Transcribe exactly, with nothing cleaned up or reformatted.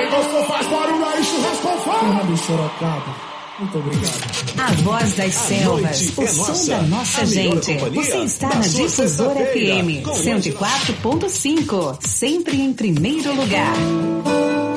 Quem gostou faz barulho aí, churrasco com fome. Fernando Sorocaba. Muito obrigado. A voz das selvas, o é som nossa. da nossa A melhor gente. companhia Você está da na sua Difusora F sexta-feira, M com cento e quatro ponto cinco, sempre em primeiro lugar.